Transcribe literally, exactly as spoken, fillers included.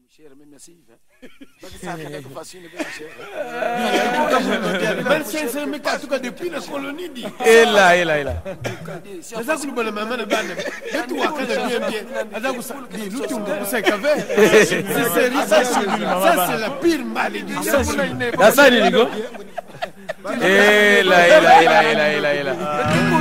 cher, mais merci. Ça facile, cher. vingt-cinq cent mille en tout cas depuis la colonie dit. Et là, et là, et là. C'est ça que nous voulons maman de bande. Et toi quand bien bien. Ada vous dit nous tu vous savez qu'avec. C'est ça c'est la pire malédiction. Là ça il est go. Et là, et là, et là, et là, et là, et là.